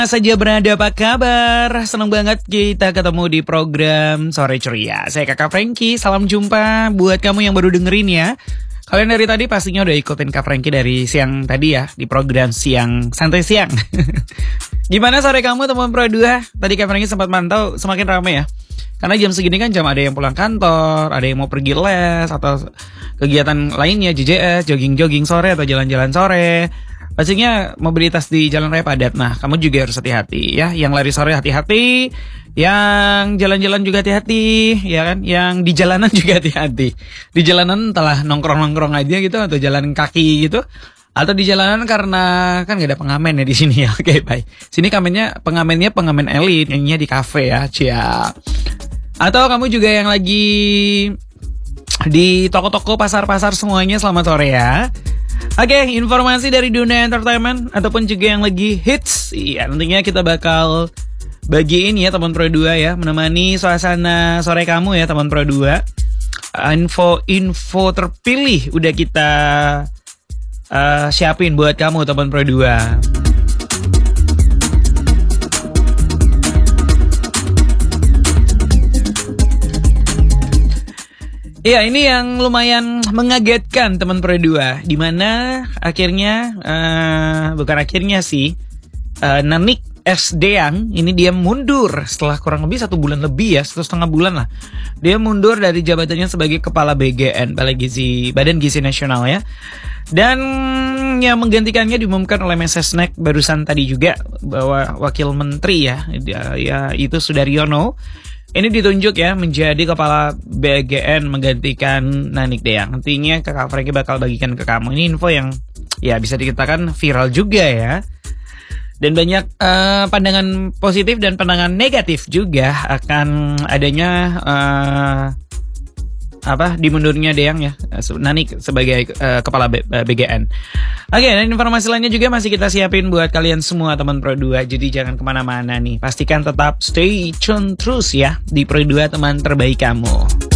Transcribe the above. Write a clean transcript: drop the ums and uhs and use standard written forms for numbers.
Saja berada, apa kabar? Senang banget kita ketemu di program Sore Ceria. Saya Kakak Frankie, salam jumpa buat kamu yang baru dengerin ya. Kalian dari tadi pastinya udah ikutin Kak Frankie dari siang tadi ya, di program Siang Santai Siang. Gimana sore kamu teman Pro 2? Tadi Kak Frankie sempat mantau semakin ramai ya. Karena jam segini kan jam ada yang pulang kantor, ada yang mau pergi les, atau kegiatan lainnya, JJS, jogging-jogging sore atau jalan-jalan sore. Pastinya mobilitas di jalan raya padat. Nah, kamu juga harus hati-hati ya. Yang lari sore hati-hati, yang jalan-jalan juga hati-hati, ya kan? Yang di jalanan juga hati-hati. Di jalanan entahlah nongkrong-nongkrong aja gitu, atau jalan kaki gitu, atau di jalanan karena kan gak ada pengamen ya di sini ya. Oke, baik. Sini pengamennya pengamen elit, nyanyinya di kafe ya, cia. Atau kamu juga yang lagi di toko-toko, pasar-pasar semuanya, selamat sore ya. Oke, informasi dari dunia entertainment ataupun juga yang lagi hits. Iya, nantinya kita bakal bagiin ya teman Pro 2 ya, menemani suasana sore kamu ya teman Pro 2. Info terpilih udah kita siapin buat kamu teman Pro 2. Iya, ini yang lumayan mengagetkan teman Pro 2, dimana akhirnya Nanik S. Deang ini dia mundur setelah kurang lebih 1 bulan lebih ya, 1,5 bulan lah. Dia mundur dari jabatannya sebagai Kepala BGN, Badan Gizi Nasional ya. Dan yang menggantikannya diumumkan oleh Mensesnek barusan tadi juga, bahwa Wakil Menteri ya itu Sudaryono ini ditunjuk ya menjadi Kepala BGN menggantikan Nanik Deang. Nantinya Kakak Frankie bakal bagikan ke kamu. Ini info yang ya bisa dikatakan viral juga ya. Dan banyak pandangan positif dan pandangan negatif juga akan adanya dimundurnya Deang ya, Nanik sebagai Kepala BGN. Oke, dan informasi lainnya juga masih kita siapin buat kalian semua teman Pro 2. Jadi jangan kemana-mana nih, pastikan tetap stay tune terus ya di Pro 2, teman terbaik kamu.